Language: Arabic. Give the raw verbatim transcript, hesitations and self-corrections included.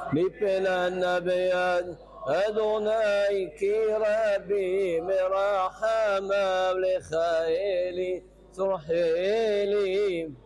מפני הנביין אדוני כי רבי מרחמיו לך אלי צורך אלי